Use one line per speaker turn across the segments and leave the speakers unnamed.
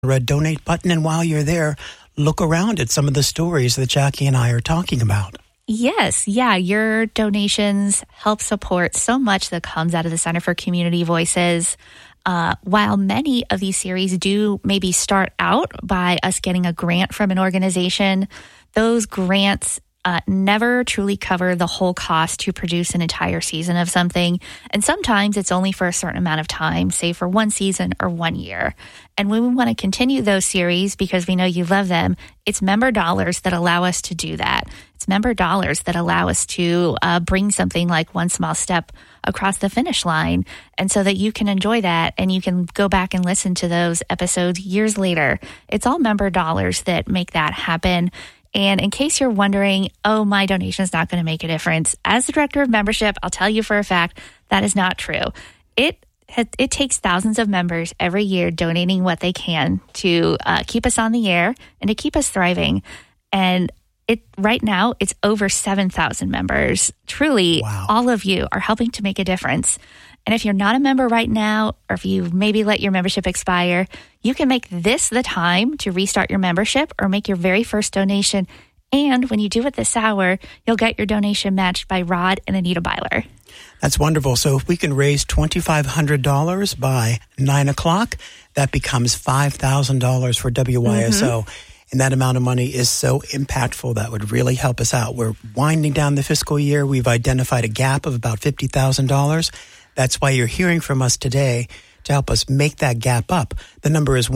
red donate button. And while you're there, look around at some of the stories that Jackie and I are talking about.
Yes. Yeah. Your donations help support so much that comes out of the Center for Community Voices. While many of these series do maybe start out by us getting a grant from an organization, those grants never truly cover the whole cost to produce an entire season of something. And sometimes it's only for a certain amount of time, say for one season or 1 year. And when we want to continue those series because we know you love them, it's member dollars that allow us to do that. It's member dollars that allow us to bring something like One Small Step across the finish line. And so that you can enjoy that and you can go back and listen to those episodes years later. It's all member dollars that make that happen. And in case you're wondering, oh, my donation is not going to make a difference, as the director of membership, I'll tell you for a fact that is not true. It takes thousands of members every year donating what they can to keep us on the air and to keep us thriving. And right now, it's over 7,000 members. Truly, wow. All of you are helping to make a difference. And if you're not a member right now, or if you maybe let your membership expire, you can make this the time to restart your membership or make your very first donation. And when you do it this hour, you'll get your donation matched by Rod and Anita Byler.
That's wonderful. So if we can raise $2,500 by 9 o'clock, that becomes $5,000 for WYSO. And that amount of money is so impactful that would really help us out. We're winding down the fiscal year. We've identified a gap of about $50,000. That's why you're hearing from us today to help us make that gap up. The number is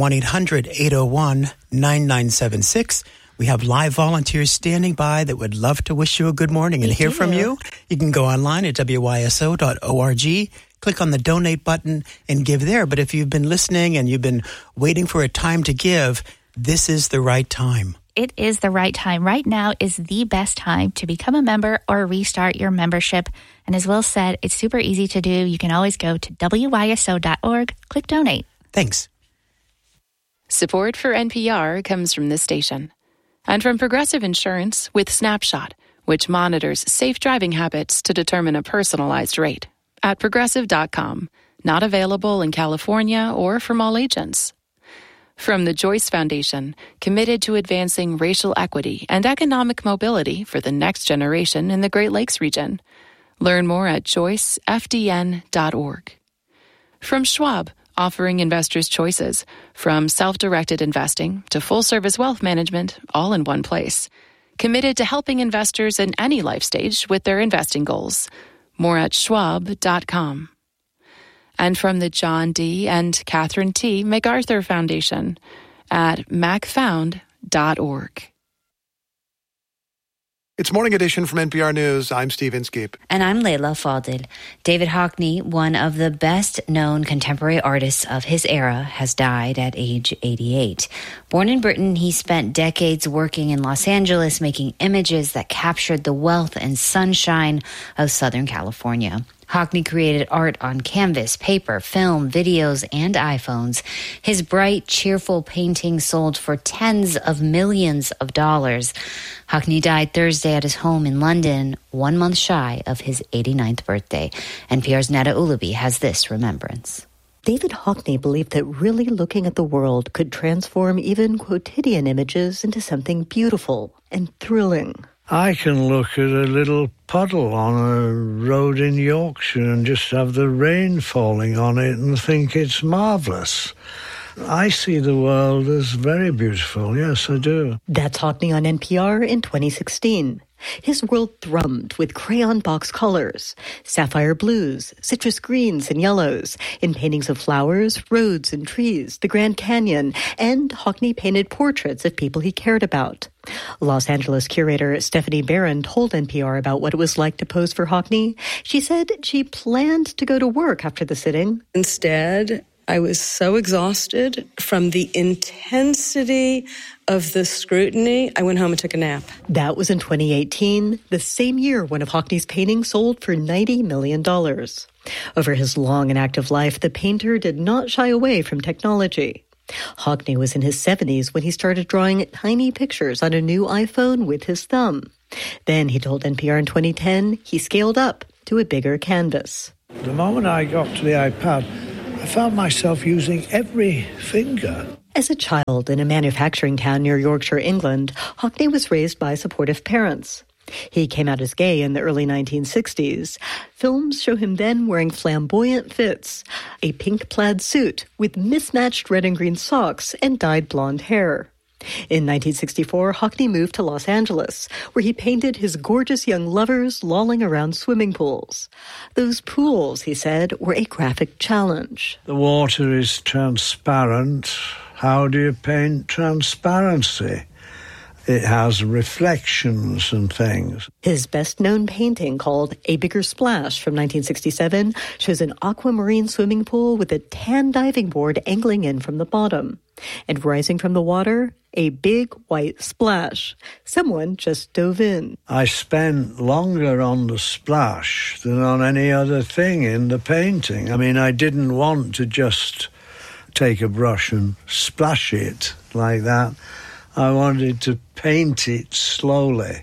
1-800-801-9976. We have live volunteers standing by that would love to wish you a good morning and hear from you. You can go online at wyso.org, click on the donate button and give there. But if you've been listening and you've been waiting for a time to give, this is the right time.
It is the right time. Right now is the best time to become a member or restart your membership. And as Will said, it's super easy to do. You can always go to wyso.org, click donate.
Thanks.
Support for NPR comes from this station and from Progressive Insurance with Snapshot, which monitors safe driving habits to determine a personalized rate at progressive.com. Not available in California or from all agents. From the Joyce Foundation, committed to advancing racial equity and economic mobility for the next generation in the Great Lakes region. Learn more at joycefdn.org. From Schwab, offering investors choices, from self-directed investing to full-service wealth management, all in one place. Committed to helping investors in any life stage with their investing goals. More at schwab.com. And from the John D. and Catherine T. MacArthur Foundation at macfound.org.
It's Morning Edition from NPR News. I'm Steve Inskeep.
And I'm Layla Fadil. David Hockney, one of the best-known contemporary artists of his era, has died at age 88. Born in Britain, he spent decades working in Los Angeles, making images that captured the wealth and sunshine of Southern California. Hockney created art on canvas, paper, film, videos, and iPhones. His bright, cheerful paintings sold for tens of millions of dollars. Hockney died Thursday at his home in London, 1 month shy of his 89th birthday. NPR's Nada Ulubi has this remembrance.
David Hockney believed that really looking at the world could transform even quotidian images into something beautiful and thrilling.
I can look at a little puddle on a road in Yorkshire and just have the rain falling on it and think it's marvellous. I see the world as very beautiful. Yes, I do.
That's Hockney on NPR in 2016. His world thrummed with crayon box colors, sapphire blues, citrus greens and yellows, in paintings of flowers, roads and trees, the Grand Canyon, and Hockney painted portraits of people he cared about. Los Angeles curator Stephanie Barron told NPR about what it was like to pose for Hockney. She said she planned to go to work after the sitting.
Instead, I was so exhausted from the intensity of the scrutiny, I went home and took a nap.
That was in 2018, the same year one of Hockney's paintings sold for $90 million. Over his long and active life, the painter did not shy away from technology. Hockney was in his 70s when he started drawing tiny pictures on a new iPhone with his thumb. Then, he told NPR in 2010, he scaled up to a bigger canvas.
The moment I got to the iPad, I found myself using every finger.
As a child in a manufacturing town near Yorkshire, England, Hockney was raised by supportive parents. He came out as gay in the early 1960s. Films show him then wearing flamboyant fits, a pink plaid suit with mismatched red and green socks and dyed blonde hair. In 1964, Hockney moved to Los Angeles, where he painted his gorgeous young lovers lolling around swimming pools. Those pools, he said, were a graphic challenge.
The water is transparent. How do you paint transparency? It has reflections and things.
His best-known painting, called A Bigger Splash from 1967, shows an aquamarine swimming pool with a tan diving board angling in from the bottom. And rising from the water, a big white splash. Someone just dove in.
I spent longer on the splash than on any other thing in the painting. I mean, I didn't want to just take a brush and splash it like that. I wanted to paint it slowly,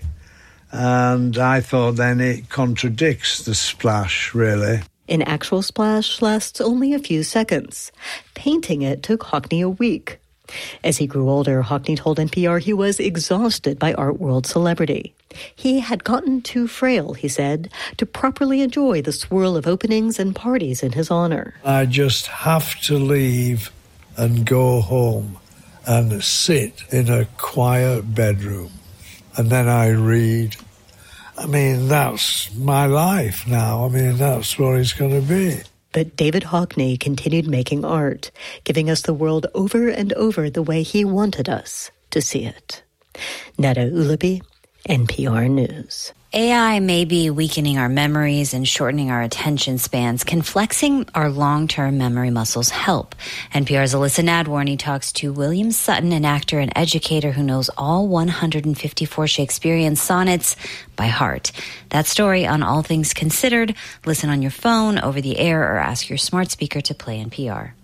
and I thought then it contradicts the splash, really.
An actual splash lasts only a few seconds. Painting it took Hockney a week. As he grew older, Hockney told NPR he was exhausted by art world celebrity. He had gotten too frail, he said, to properly enjoy the swirl of openings and parties in his honor.
I just have to leave and go home and sit in a quiet bedroom, and then I read. I mean, that's my life now. I mean, that's what it's going to be.
But David Hockney continued making art, giving us the world over and over the way he wanted us to see it. Netta Ulaby, NPR News.
AI may be weakening our memories and shortening our attention spans. Can flexing our long-term memory muscles help? NPR's Alyssa Nadworny talks to William Sutton, an actor and educator who knows all 154 Shakespearean sonnets by heart. That story on All Things Considered. Listen on your phone, over the air, or ask your smart speaker to play NPR.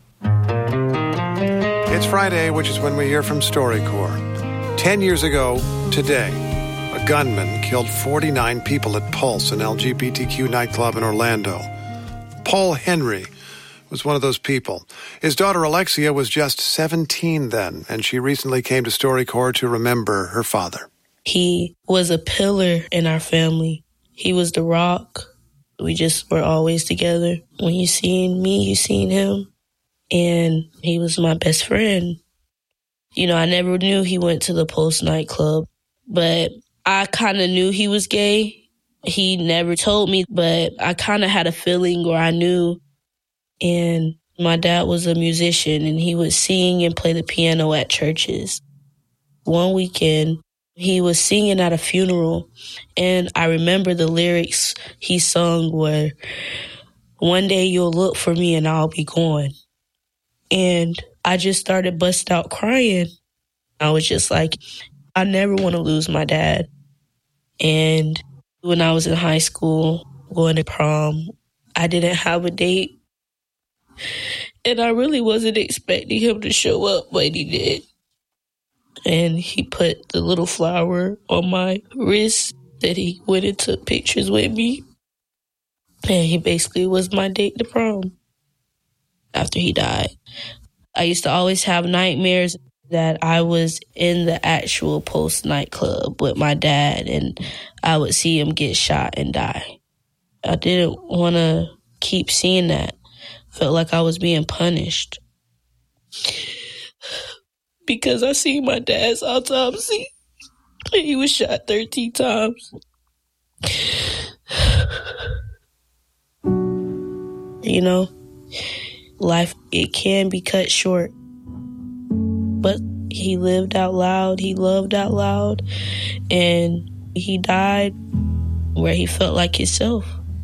It's Friday, which is when we hear from StoryCorps. 10 years ago today, a gunman killed 49 people at Pulse, an LGBTQ nightclub in Orlando. Paul Henry was one of those people. His daughter Alexia was just 17 then, and she recently came to StoryCorps to remember her father.
He was a pillar in our family. He was the rock. We just were always together. When you seen me, you seen him. And he was my best friend. You know, I never knew he went to the Pulse nightclub, but I kind of knew he was gay. He never told me, but I kind of had a feeling, or I knew. And my dad was a musician, and he would sing and play the piano at churches. One weekend, he was singing at a funeral, and I remember the lyrics he sung were, "One day you'll look for me and I'll be gone." And I just started busting out crying. I was just like, I never want to lose my dad. And when I was in high school, going to prom, I didn't have a date. And I really wasn't expecting him to show up, but he did. And he put the little flower on my wrist that he went and took pictures with me. And he basically was my date to prom after he died. I used to always have nightmares that I was in the actual Pulse nightclub with my dad, and I would see him get shot and die. I didn't want to keep seeing that. Felt like I was being punished. Because I seen my dad's autopsy. He was shot 13 times. You know, life, it can be cut short. But he lived out loud, he loved out loud, and he died where he felt like himself.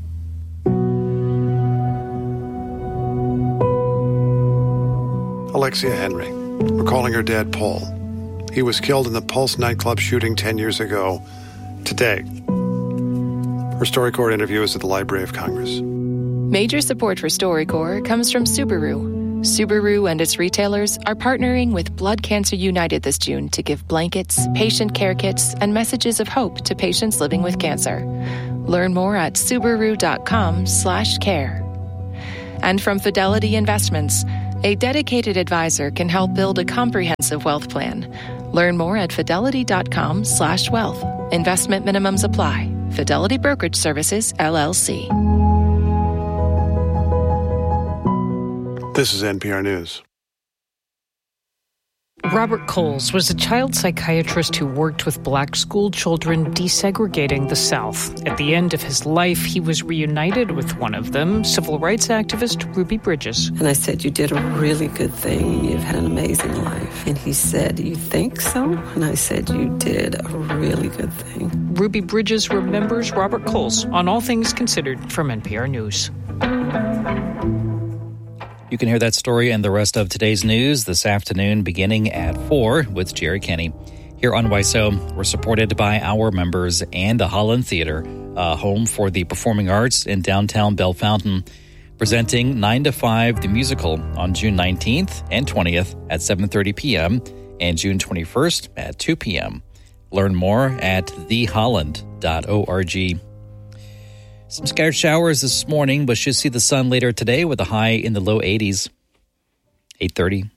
Alexia Henry, recalling her dad, Paul. He was killed in the Pulse nightclub shooting 10 years ago today. Her StoryCorps interview is at the Library of Congress.
Major support for StoryCorps comes from Subaru. Subaru and its retailers are partnering with Blood Cancer United this June to give blankets, patient care kits, and messages of hope to patients living with cancer. Learn more at Subaru.com/care. And from Fidelity Investments, A dedicated advisor can help build a comprehensive wealth plan. Learn more at fidelity.com/wealth. Investment minimums apply. Fidelity Brokerage Services, LLC.
This is NPR News.
Robert Coles was a child psychiatrist who worked with black school children desegregating the South. At the end of his life, he was reunited with one of them, civil rights activist Ruby Bridges.
And I said, "You did a really good thing. You've had an amazing life." And he said, "You think so?" And I said, "You did a really good thing."
Ruby Bridges remembers Robert Coles on All Things Considered from NPR News.
You can hear that story and the rest of today's news this afternoon beginning at 4 with Jerry Kenny. Here on WISO, we're supported by our members and the Holland Theater, a home for the performing arts in downtown Bellefontaine, presenting 9 to 5 the musical on June 19th and 20th at 7:30 p.m. and June 21st at 2 p.m. Learn more at theholland.org. Some scattered showers this morning, but should see the sun later today with a high in the low 80s. 8:30.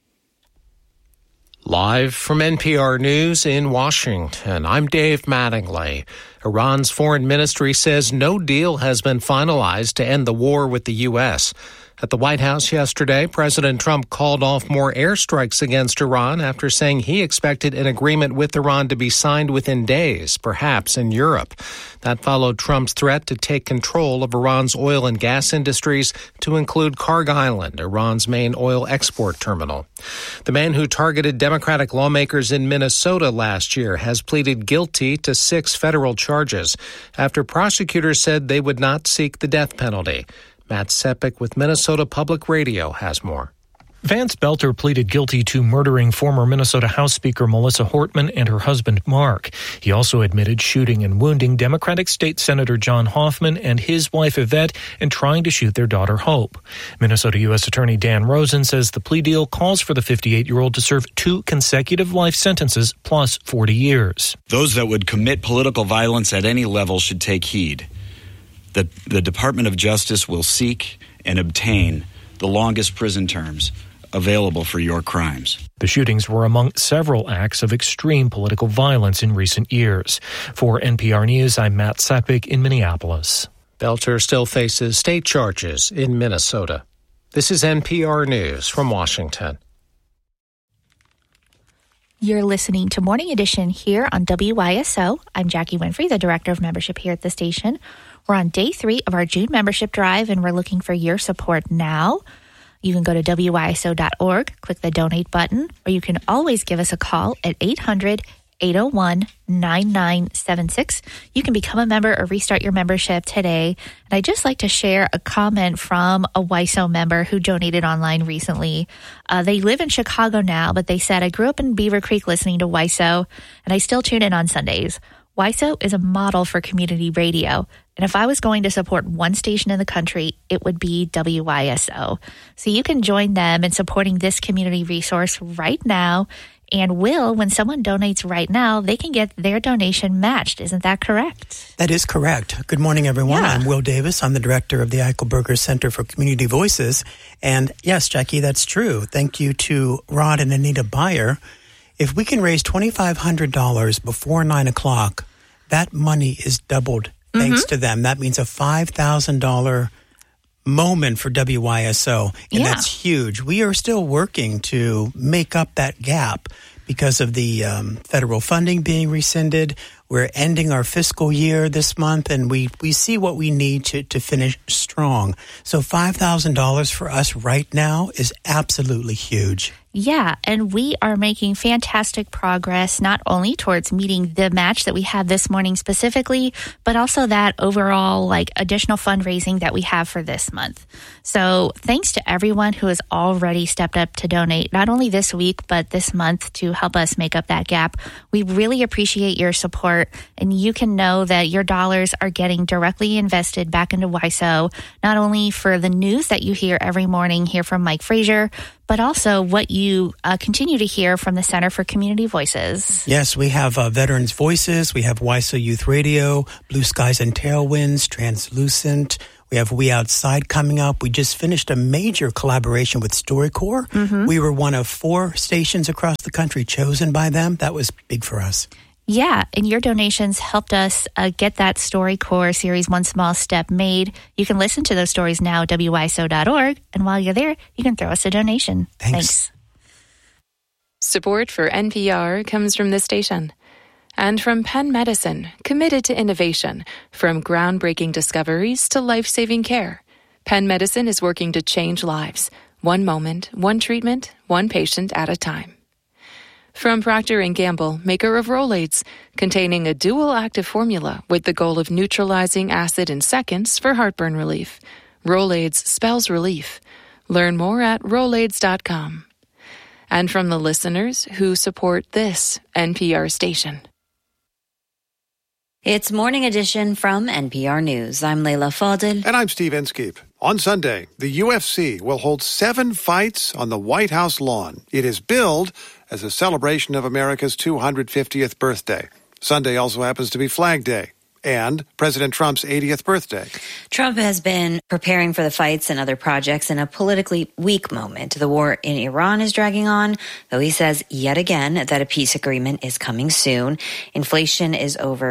Live from NPR News in Washington, I'm Dave Mattingly. Iran's foreign ministry says no deal has been finalized to end the war with the U.S. At the White House yesterday, President Trump called off more airstrikes against Iran after saying he expected an agreement with Iran to be signed within days, perhaps in Europe. That followed Trump's threat to take control of Iran's oil and gas industries, to include Kharg Island, Iran's main oil export terminal. The man who targeted Democratic lawmakers in Minnesota last year has pleaded guilty to 6 federal charges after prosecutors said they would not seek the death penalty. Matt Sepik with Minnesota Public Radio has more.
Vance Belter pleaded guilty to murdering former Minnesota House Speaker Melissa Hortman and her husband Mark. He also admitted shooting and wounding Democratic State Senator John Hoffman and his wife Yvette and trying to shoot their daughter Hope. Minnesota U.S. Attorney Dan Rosen says the plea deal calls for the 58-year-old to serve 2 consecutive life sentences plus 40 years.
Those that would commit political violence at any level should take heed. The Department of Justice will seek and obtain the longest prison terms available for your crimes.
The shootings were among several acts of extreme political violence in recent years. For NPR News, I'm Matt Sepik in Minneapolis.
Belter still faces state charges in Minnesota. This is NPR News from Washington.
You're listening to Morning Edition here on WYSO. I'm Jackie Winfrey, the Director of Membership here at the station. We're on day 3 of our June membership drive, and we're looking for your support now. You can go to WYSO.org, click the donate button, or you can always give us a call at 800-801-9976. You can become a member or restart your membership today. And I'd just like to share a comment from a WISO member who donated online recently. They live in Chicago now, but they said, "I grew up in Beaver Creek listening to WISO, and I still tune in on Sundays. WISO is a model for community radio. And if I was going to support one station in the country, it would be WISO. So you can join them in supporting this community resource right now. And when someone donates right now, they can get their donation matched. Isn't that correct?
That is correct. Good morning, everyone.
Yeah.
I'm Will Davis. I'm the director of the Eichelberger Center for Community Voices. And yes, Jackie, that's true. Thank you to Rod and Anita Beyer. If we can raise $2,500 before 9 o'clock, that money is doubled thanks to them. That means a $5,000 moment for WYSO, and that's huge. We are still working to make up that gap because of the federal funding being rescinded. We're ending our fiscal year this month, and we see what we need to finish strong. So $5,000 for us right now is absolutely huge.
Yeah, and we are making fantastic progress, not only towards meeting the match that we have this morning specifically, but also that overall additional fundraising that we have for this month. So thanks to everyone who has already stepped up to donate, not only this week, but this month to help us make up that gap. We really appreciate your support, and you can know that your dollars are getting directly invested back into WISO, not only for the news that you hear every morning here from Mike Frazier, but also what you continue to hear from the Center for Community Voices.
Yes, we have Veterans Voices, we have WISO Youth Radio, Blue Skies and Tailwinds, Translucent. We have We Outside coming up. We just finished a major collaboration with StoryCorps.
Mm-hmm.
We were one of 4 stations across the country chosen by them. That was big for us.
Yeah, and your donations helped us get that StoryCorps Series One Small Step made. You can listen to those stories now at WISO.org, and while you're there, you can throw us a donation. Thanks.
Support for NPR comes from this station and from Penn Medicine, committed to innovation, from groundbreaking discoveries to life-saving care. Penn Medicine is working to change lives, one moment, one treatment, one patient at a time. From Procter & Gamble, maker of Rolaids, containing a dual active formula with the goal of neutralizing acid in seconds for heartburn relief. Rolaids spells relief. Learn more at Rolaids.com. And from the listeners who support this NPR station.
It's Morning Edition from NPR News. I'm Leila Fadel.
And I'm Steve Inskeep. On Sunday, the UFC will hold 7 fights on the White House lawn. It is billed as a celebration of America's 250th birthday. Sunday also happens to be Flag Day and President Trump's 80th birthday.
Trump has been preparing for the fights and other projects in a politically weak moment. The war in Iran is dragging on, though he says yet again that a peace agreement is coming soon. Inflation is over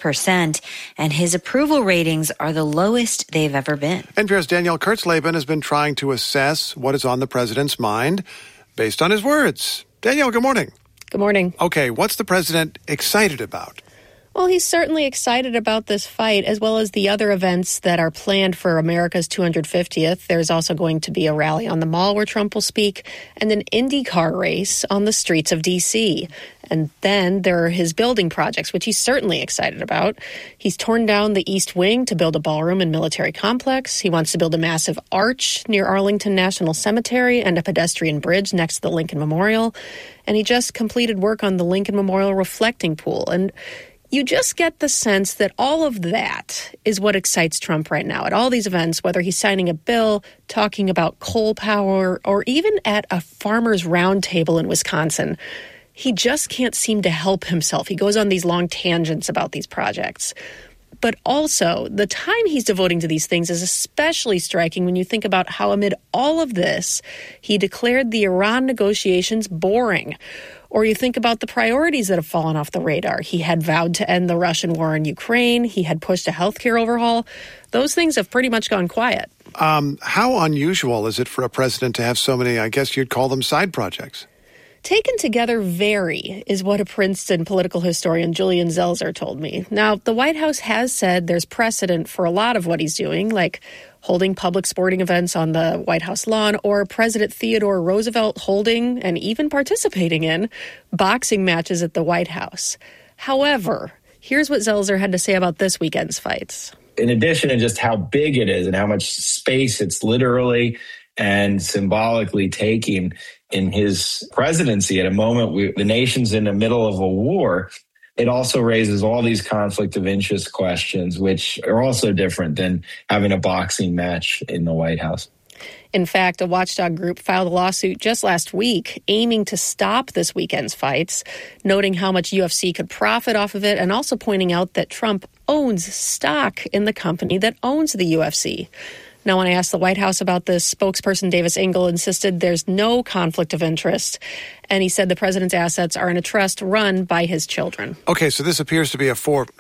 4%, and his approval ratings are the lowest they've ever been.
NPR's Danielle Kurtzleben has been trying to assess what is on the president's mind based on his words. Danielle, good morning.
Good morning.
Okay, what's the president excited about?
Well, he's certainly excited about this fight, as well as the other events that are planned for America's 250th. There's also going to be a rally on the Mall where Trump will speak, and an IndyCar race on the streets of D.C. And then there are his building projects, which he's certainly excited about. He's torn down the East Wing to build a ballroom and military complex. He wants to build a massive arch near Arlington National Cemetery and a pedestrian bridge next to the Lincoln Memorial. And he just completed work on the Lincoln Memorial reflecting pool. And you just get the sense that all of that is what excites Trump right now at all these events, whether he's signing a bill, talking about coal power, or even at a farmers' roundtable in Wisconsin. He just can't seem to help himself. He goes on these long tangents about these projects. But also, the time he's devoting to these things is especially striking when you think about how amid all of this, he declared the Iran negotiations boring. Or you think about the priorities that have fallen off the radar. He had vowed to end the Russian war in Ukraine. He had pushed a healthcare overhaul. Those things have pretty much gone quiet.
How unusual is it for a president to have so many, I guess you'd call them side projects?
Taken together very is what a Princeton political historian, Julian Zelzer, told me. Now, the White House has said there's precedent for a lot of what he's doing, like holding public sporting events on the White House lawn, or President Theodore Roosevelt holding and even participating in boxing matches at the White House. However, here's what Zelzer had to say about this weekend's fights.
In addition to just how big it is and how much space it's literally and symbolically taking in his presidency at a moment the nation's in the middle of a war, it also raises all these conflict of interest questions, which are also different than having a boxing match in the White House.
In fact, a watchdog group filed a lawsuit just last week aiming to stop this weekend's fights, noting how much UFC could profit off of it and also pointing out that Trump owns stock in the company that owns the UFC. Now, when I asked the White House about this, spokesperson Davis Engel insisted there's no conflict of interest, and he said the president's assets are in a trust run by his children.
Okay, so this appears to be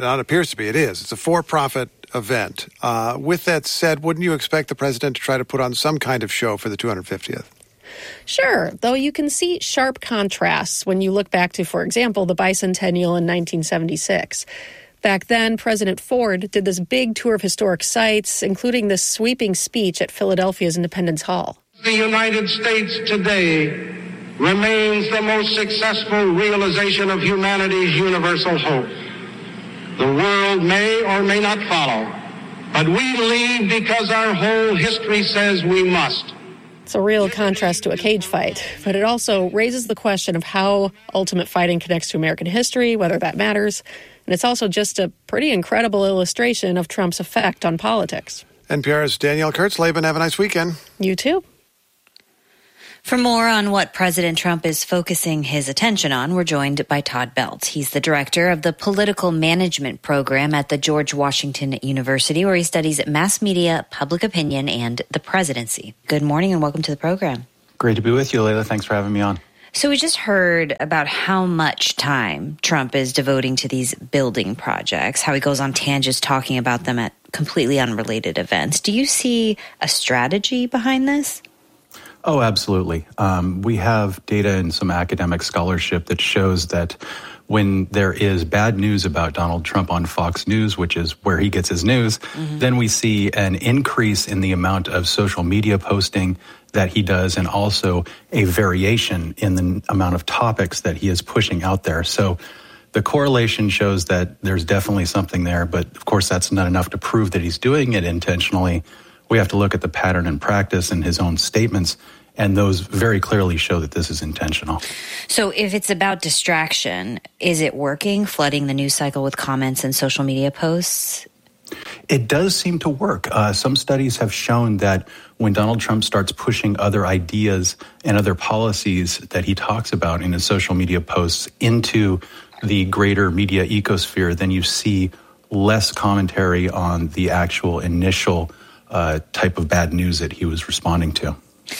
it is. It's a for-profit event. With that said, wouldn't you expect the president to try to put on some kind of show for the 250th?
Sure, though you can see sharp contrasts when you look back to, for example, the bicentennial in 1976. Back then, President Ford did this big tour of historic sites, including this sweeping speech at Philadelphia's Independence Hall.
The United States today remains the most successful realization of humanity's universal hope. The world may or may not follow, but we lead because our whole history says we must.
It's a real contrast to a cage fight, but it also raises the question of how ultimate fighting connects to American history, whether that matters. And it's also just a pretty incredible illustration of Trump's effect on politics.
NPR's Danielle Kurtzleben. Have a nice weekend.
You too.
For more on what President Trump is focusing his attention on, we're joined by Todd Belt. He's the director of the Political Management Program at the George Washington University, where he studies mass media, public opinion, and the presidency. Good morning and welcome to the program.
Great to be with you, Layla. Thanks for having me on.
So we just heard about how much time Trump is devoting to these building projects, how he goes on tangents talking about them at completely unrelated events. Do you see a strategy behind this?
Oh, absolutely. We have data and some academic scholarship that shows that when there is bad news about Donald Trump on Fox News, which is where he gets his news, then we see an increase in the amount of social media posting that he does, and also a variation in the amount of topics that he is pushing out there. So the correlation shows that there's definitely something there, but of course that's not enough to prove that he's doing it intentionally. We have to look at the pattern and practice in his own statements, and those very clearly show that this is intentional.
So if it's about distraction, is it working, flooding the news cycle with comments and social media posts?
It does seem to work. Some studies have shown that when Donald Trump starts pushing other ideas and other policies that he talks about in his social media posts into the greater media ecosphere, then you see less commentary on the actual initial type of bad news that he was responding to.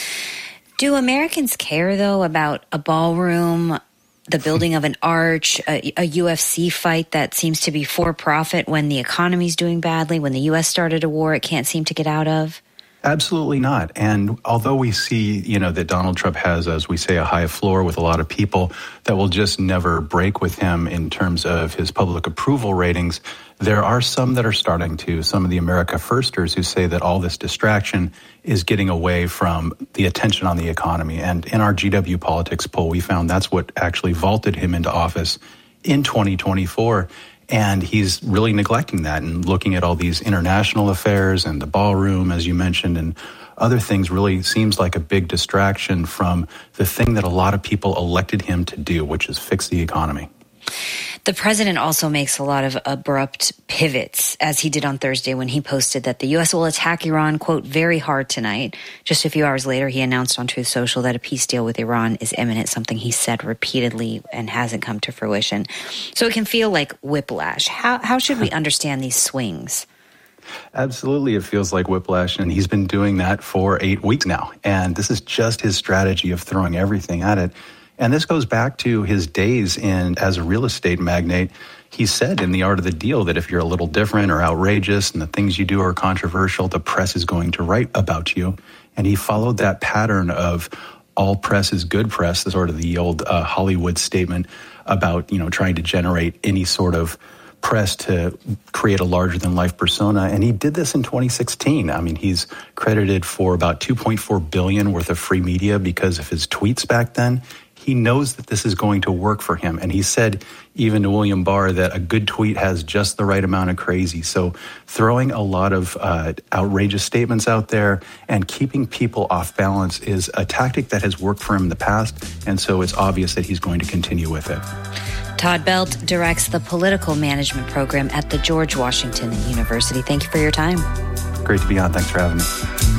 Do Americans care, though, about a ballroom, the building of an arch, a UFC fight that seems to be for profit when the economy's doing badly, when the U.S. started a war it can't seem to get out of?
Absolutely not. And although we see, that Donald Trump has, as we say, a high floor with a lot of people that will just never break with him in terms of his public approval ratings, there are some that are starting to, some of the America Firsters who say that all this distraction is getting away from the attention on the economy. And in our GW Politics poll, we found that's what actually vaulted him into office in 2024. And he's really neglecting that and looking at all these international affairs and the ballroom, as you mentioned, and other things really seems like a big distraction from the thing that a lot of people elected him to do, which is fix the economy.
The president also makes a lot of abrupt pivots, as he did on Thursday when he posted that the U.S. will attack Iran, quote, very hard tonight. Just a few hours later, he announced on Truth Social that a peace deal with Iran is imminent, something he said repeatedly and hasn't come to fruition. So it can feel like whiplash. How should we understand these swings?
Absolutely, it feels like whiplash, and he's been doing that for 8 weeks now. And this is just his strategy of throwing everything at it. And this goes back to his days as a real estate magnate. He said in The Art of the Deal that if you're a little different or outrageous and the things you do are controversial, the press is going to write about you. And he followed that pattern of all press is good press, the sort of the old Hollywood statement about, trying to generate any sort of press to create a larger-than-life persona. And he did this in 2016. I mean, he's credited for about $2.4 billion worth of free media because of his tweets back then. He knows that this is going to work for him. And he said, even to William Barr, that a good tweet has just the right amount of crazy. So throwing a lot of outrageous statements out there and keeping people off balance is a tactic that has worked for him in the past. And so it's obvious that he's going to continue with it.
Todd Belt directs the Political Management Program at the George Washington University. Thank you for your time.
Great to be on. Thanks for having me.